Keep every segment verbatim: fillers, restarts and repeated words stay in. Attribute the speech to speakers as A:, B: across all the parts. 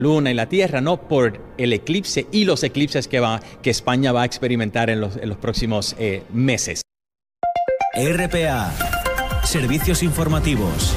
A: Luna y la Tierra, no por el eclipse y los eclipses que, va, que España va a experimentar en los, en los próximos eh, meses.
B: R P A, Servicios Informativos.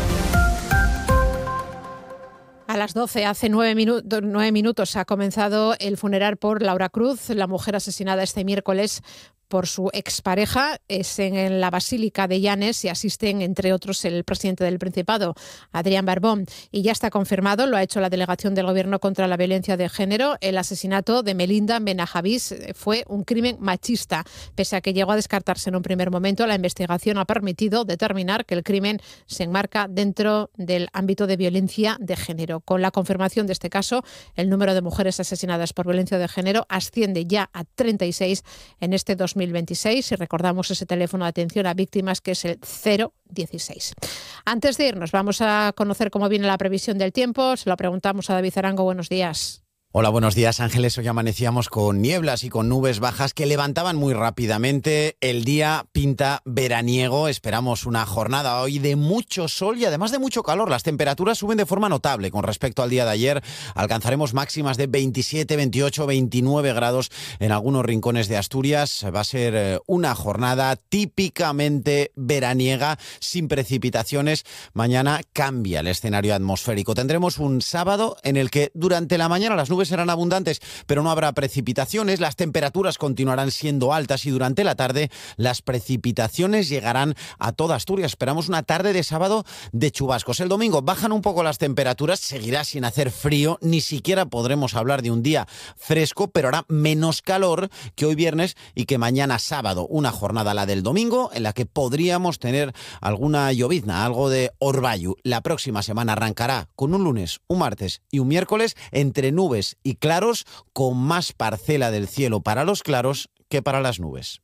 C: A las doce, hace nueve, minu- nueve minutos, ha comenzado el funeral por Laura Cruz, la mujer asesinada este miércoles por su expareja. Es en la Basílica de Llanes y asisten, entre otros, el presidente del Principado, Adrián Barbón. Y ya está confirmado, lo ha hecho la Delegación del Gobierno contra la Violencia de Género, el asesinato de Melinda Benajabís fue un crimen machista. Pese a que llegó a descartarse en un primer momento, la investigación ha permitido determinar que el crimen se enmarca dentro del ámbito de violencia de género. Con la confirmación de este caso, el número de mujeres asesinadas por violencia de género asciende ya a treinta y seis en este dos mil veintiséis, y recordamos ese teléfono de atención a víctimas que es el cero dieciséis. Antes de irnos, vamos a conocer cómo viene la previsión del tiempo. Se lo preguntamos a David Arango. Buenos días.
D: Hola, buenos días, Ángeles. Hoy amanecíamos con nieblas y con nubes bajas que levantaban muy rápidamente. El día pinta veraniego. Esperamos una jornada hoy de mucho sol y además de mucho calor. Las temperaturas suben de forma notable con respecto al día de ayer. Alcanzaremos máximas de veintisiete, veintiocho, veintinueve grados en algunos rincones de Asturias. Va a ser una jornada típicamente veraniega, sin precipitaciones. Mañana cambia el escenario atmosférico. Tendremos un sábado en el que durante la mañana las nubes serán abundantes, pero no habrá precipitaciones. Las temperaturas continuarán siendo altas y durante la tarde las precipitaciones llegarán a toda Asturias. Esperamos una tarde de sábado de chubascos. El domingo bajan un poco las temperaturas, seguirá sin hacer frío, ni siquiera podremos hablar de un día fresco, pero hará menos calor que hoy viernes y que mañana sábado. Una jornada, la del domingo, en la que podríamos tener alguna llovizna, algo de orvallo. La próxima semana arrancará con un lunes, un martes y un miércoles entre nubes y claros, con más parcela del cielo para los claros que para las nubes.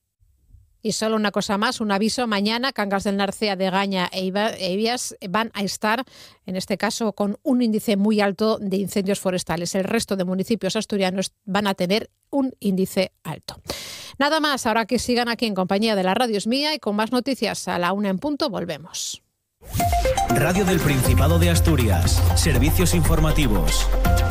C: Y solo una cosa más, un aviso: mañana Cangas del Narcea, Degaña e Eivias van a estar, en este caso, con un índice muy alto de incendios forestales. El resto de municipios asturianos van a tener un índice alto. Nada más, ahora que sigan aquí en compañía de La Radio Es Mía y con más noticias a la una en punto, volvemos.
B: Radio del Principado de Asturias, Servicios Informativos.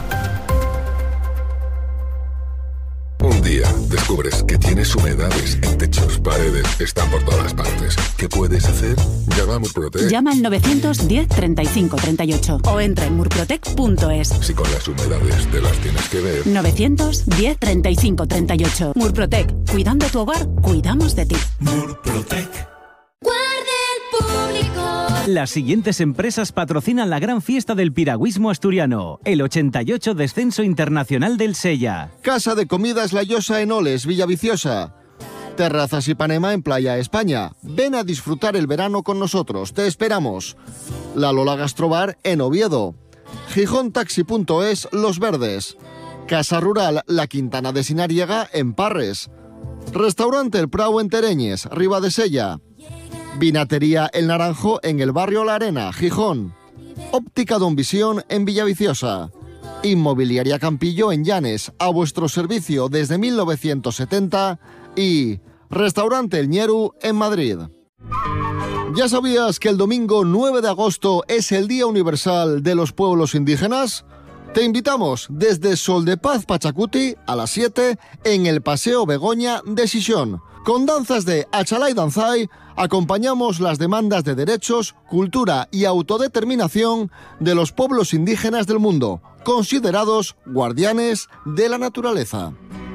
E: Un día descubres que tienes humedades en techos, paredes, están por todas partes. ¿Qué puedes hacer? Llama a Murprotec.
F: Llama al novecientos diez, treinta y cinco, treinta y ocho o entra en murprotec punto es.
E: Si con las humedades te las tienes que ver.
F: novecientos diez, treinta y cinco, treinta y ocho. Murprotec. Cuidando tu hogar, cuidamos de ti.
B: Murprotec.
G: Público.
H: Las siguientes empresas patrocinan la gran fiesta del piragüismo asturiano, el ochenta y ocho Descenso Internacional del Sella.
I: Casa de Comidas La Llosa en Oles, Villaviciosa. Terrazas Ipanema en Playa España. Ven a disfrutar el verano con nosotros, te esperamos. La Lola Gastrobar en Oviedo. Gijón Taxi punto es Los Verdes. Casa Rural La Quintana de Sinariega en Parres. Restaurante El Prau en Tereñes, Riba de Sella. Vinatería El Naranjo en el barrio La Arena, Gijón. Óptica Don Visión en Villaviciosa. Inmobiliaria Campillo en Llanes, a vuestro servicio desde mil novecientos setenta. Y Restaurante El Ñeru en Madrid. ¿Ya sabías que el domingo nueve de agosto es el Día Universal de los Pueblos Indígenas? Te invitamos desde Sol de Paz Pachacuti a las siete en el Paseo Begoña de Xixón. Con danzas de Achalay Danzai acompañamos las demandas de derechos, cultura y autodeterminación de los pueblos indígenas del mundo, considerados guardianes de la naturaleza.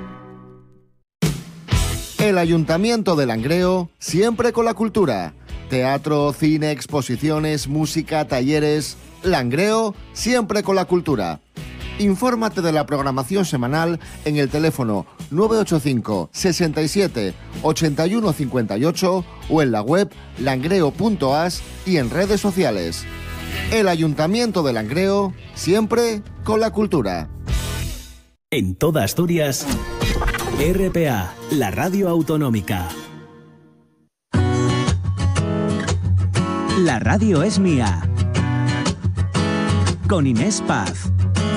I: El Ayuntamiento de Langreo, siempre con la cultura. Teatro, cine, exposiciones, música, talleres. Langreo, siempre con la cultura. Infórmate de la programación semanal en el teléfono nueve ocho cinco, sesenta y siete, ochenta y uno cincuenta y ocho o en la web langreo punto as y en redes sociales. El Ayuntamiento de Langreo, siempre con la cultura.
B: En toda Asturias, R P A, la radio autonómica.
H: La radio es mía. Con Inés Paz.